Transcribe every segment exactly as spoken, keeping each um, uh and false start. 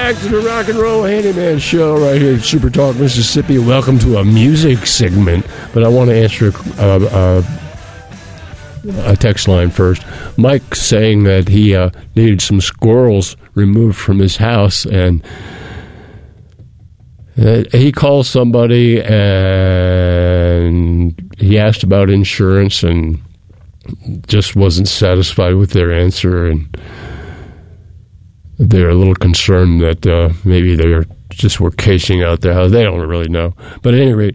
back to the Rock and Roll Handyman Show right here at Super Talk Mississippi. Welcome to a music segment, but I want to answer a, a, a text line first. Mike saying that he uh, needed some squirrels removed from his house, and uh, he called somebody and he asked about insurance and just wasn't satisfied with their answer, and they're a little concerned that uh, maybe they're just were casing out their house. They don't really know. But at any rate,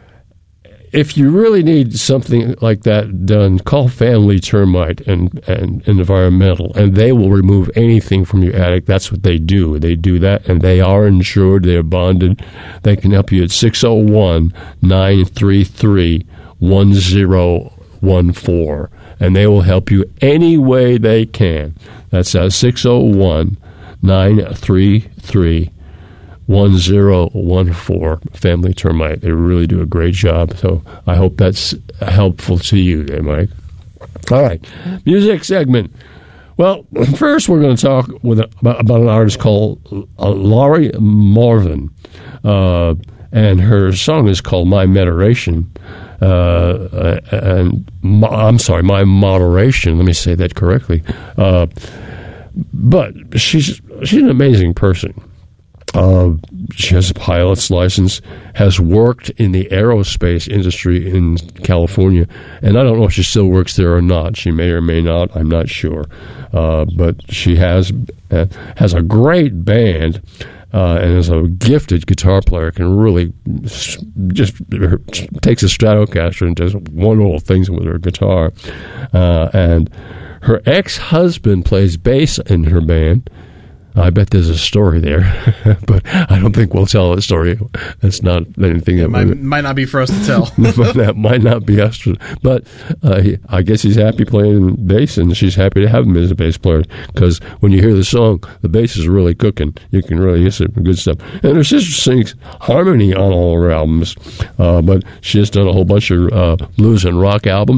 if you really need something like that done, call Family Termite and, and, and Environmental, and they will remove anything from your attic. That's what they do. They do that, and they are insured. They are bonded. They can help you at six oh one, nine three three, one oh one four, and they will help you any way they can. That's at six oh one, nine three three, one oh one four, Family Termite. They really do a great job, so I hope that's helpful to you there, Mike. All right, music segment. Well, first we're going to talk with a, about, about an artist called uh, Laurie Marvin, uh, and her song is called My Moderation. Uh, and mo- I'm sorry, My Moderation. Let me say that correctly. Uh, but she's she's an amazing person. Uh, she has a pilot's license, has worked in the aerospace industry in California, and I don't know if she still works there or not. She may or may not. I'm not sure. Uh, but she has uh, has a great band. Uh, and is a gifted guitar player, can really just takes a Stratocaster and does wonderful things with her guitar. Uh, and her ex-husband plays bass in her band. I bet there's a story there, but I don't think we'll tell the story. That's not anything that it might, might not be for us to tell. That might not be us. To, but uh, he, I guess he's happy playing bass, and she's happy to have him as a bass player, because when you hear the song, the bass is really cooking. You can really hear some good stuff. And her sister sings harmony on all her albums, uh, but she has done a whole bunch of uh, blues and rock albums.